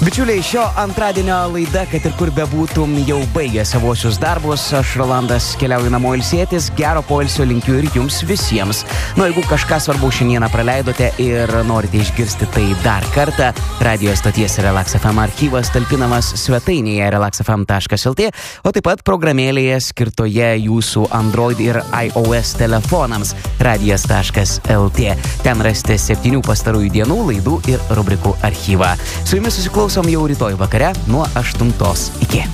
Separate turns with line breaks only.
Bičiuliai, šio antradienio laida, kad ir kur bebūtum, jau baigė savosius darbus. Aš, Rolandas, keliauju namo ilsėtis. Gero poilsio linkiu ir jums visiems. Jeigu kažką svarbu šiandieną praleidote ir norite išgirsti tai dar kartą, radio stoties Relax FM archyvas talpinamas svetainėje relaxfm.lt, o taip pat programėlėje skirtoje jūsų Android ir iOS telefonams radijas.lt. Ten rasite 7 pastarųjų dienų laidų ir rubrikų archyvą. Su jumis susiklausom jau rytoj vakare nuo 8 iki.